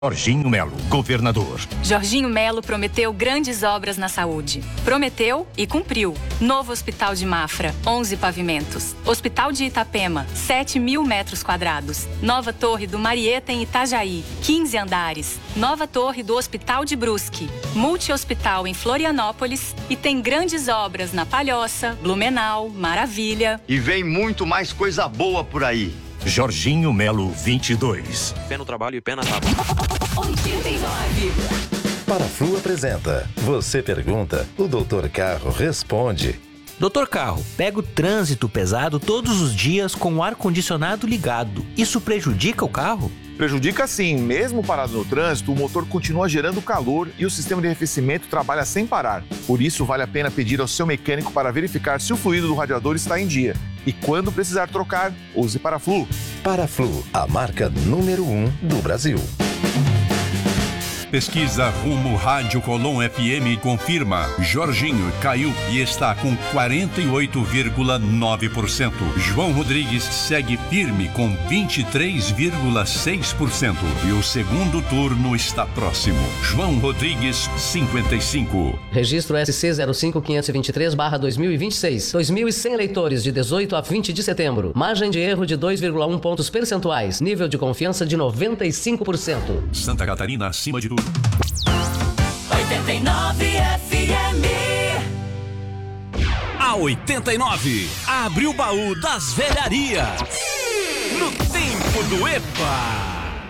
Jorginho Melo, governador. Jorginho Melo prometeu grandes obras na saúde. Prometeu e cumpriu. Novo Hospital de Mafra, 11 pavimentos. Hospital de Itapema, 7.000 metros quadrados. Nova Torre do Marieta em Itajaí, 15 andares. Nova Torre do Hospital de Brusque. Multi-hospital em Florianópolis. E tem grandes obras na Palhoça, Blumenau, Maravilha. E vem muito mais coisa boa por aí. Jorginho Melo 22. Pé no trabalho e pé na tábua. 89. Paraflu apresenta. Você pergunta, o Dr. Carro responde. Doutor Carro, pega o trânsito pesado todos os dias com o ar-condicionado ligado. Isso prejudica o carro? Prejudica sim. Mesmo parado no trânsito, o motor continua gerando calor e o sistema de arrefecimento trabalha sem parar. Por isso, vale a pena pedir ao seu mecânico para verificar se o fluido do radiador está em dia. E quando precisar trocar, use Paraflu. Paraflu, a marca número 1 do Brasil. Pesquisa Rumo Rádio Colom FM confirma. Jorginho caiu e está com 48,9%. João Rodrigues segue firme com 23,6%. E o segundo turno está próximo. João Rodrigues, 55. Registro SC 05523/2026. 2.100 eleitores de 18 a 20 de setembro. Margem de erro de 2,1 pontos percentuais. Nível de confiança de 95%. Santa Catarina acima de tudo. 89 FM. A 89 abre o baú das velharias. No tempo do EPA.